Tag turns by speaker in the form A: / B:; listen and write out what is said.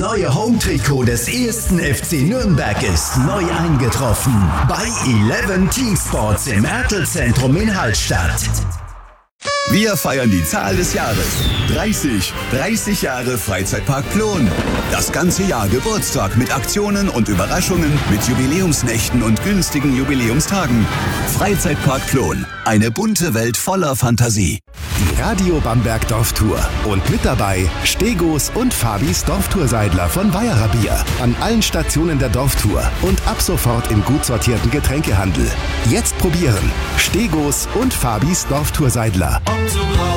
A: neue Home-Trikot des 1. FC Nürnberg ist neu eingetroffen bei 11 Team Sports im Ertel-Zentrum in Hallstatt.
B: Wir feiern die Zahl des Jahres. 30 Jahre Freizeitpark Plon. Das ganze Jahr Geburtstag mit Aktionen und Überraschungen, mit Jubiläumsnächten und günstigen Jubiläumstagen. Freizeitpark Plon. Eine bunte Welt voller Fantasie.
C: Die Radio Bamberg Dorftour. Und mit dabei Stegos und Fabis Dorftourseidler von Weierer Bier. An allen Stationen der Dorftour und ab sofort im gut sortierten Getränkehandel. Jetzt probieren. Stegos und Fabis Dorftourseidler.